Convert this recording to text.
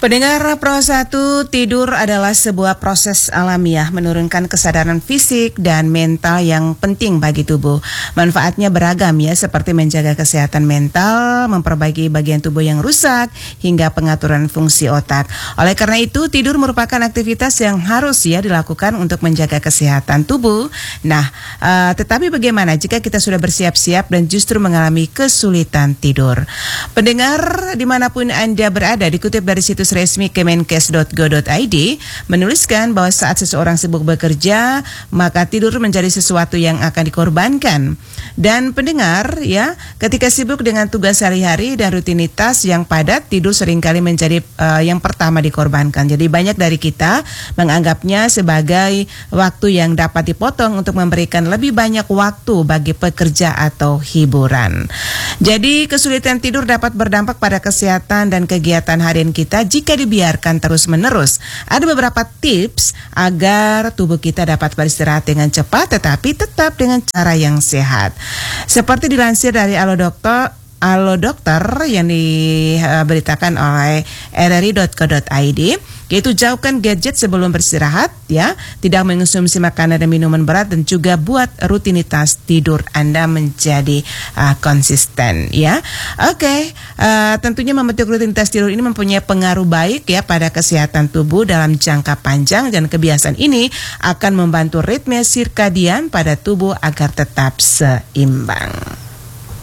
Pendengar Pro 1, tidur adalah sebuah proses alamiah menurunkan kesadaran fisik dan mental yang penting bagi tubuh. Manfaatnya beragam ya, seperti menjaga kesehatan mental, memperbaiki bagian tubuh yang rusak, hingga pengaturan fungsi otak. Oleh karena itu, tidur merupakan aktivitas yang harus ya dilakukan untuk menjaga kesehatan tubuh. Nah, tetapi bagaimana jika kita sudah bersiap-siap dan justru mengalami kesulitan tidur? Pendengar dimanapun Anda berada, dikutip dari situs resmi kemenkes.go.id menuliskan bahwa saat seseorang sibuk bekerja, maka tidur menjadi sesuatu yang akan dikorbankan. Dan pendengar ya, ketika sibuk dengan tugas sehari-hari dan rutinitas yang padat, tidur seringkali menjadi yang pertama dikorbankan. Jadi banyak dari kita menganggapnya sebagai waktu yang dapat dipotong untuk memberikan lebih banyak waktu bagi pekerja atau hiburan. Jadi kesulitan tidur dapat berdampak pada kesehatan dan kegiatan harian kita jika dibiarkan terus-menerus. Ada beberapa tips agar tubuh kita dapat beristirahat dengan cepat tetapi tetap dengan cara yang sehat. Seperti dilansir dari Alo Dokter yang diberitakan oleh rri.co.id, yaitu jauhkan gadget sebelum beristirahat ya, tidak mengonsumsi makanan dan minuman berat, dan juga buat rutinitas tidur Anda menjadi konsisten ya. Tentunya membentuk rutinitas tidur ini mempunyai pengaruh baik ya pada kesehatan tubuh dalam jangka panjang, dan kebiasaan ini akan membantu ritme sirkadian pada tubuh agar tetap seimbang.